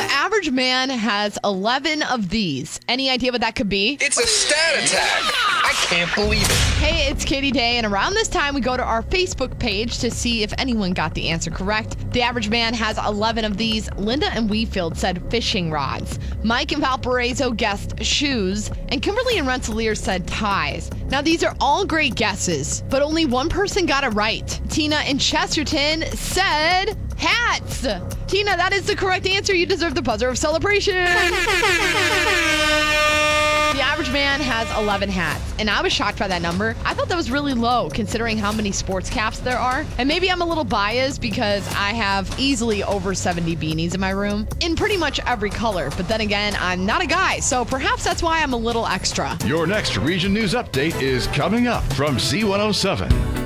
average man has 11 of these. Any idea what that could be? It's a stat attack. I can't believe it. Hey, it's Katie Day, and around this time, we go to our Facebook page to see if anyone got the answer correct. The average man has 11 of these. Linda and Wheatfield said fishing rods. Mike and Valparaiso guessed shoes, and Kimberly and Rensselaer said ties. Now, these are all great guesses, but only one person got it right. Tina in Chesterton said hats. Tina, that is the correct answer. You deserve the buzzer of celebration. The average man has 11 hats, and I was shocked by that number. I thought that was really low considering how many sports caps there are. And maybe I'm a little biased because I have easily over 70 beanies in my room in pretty much every color. But then again, I'm not a guy, so perhaps that's why I'm a little extra. Your next Region News Update is coming up from Z107.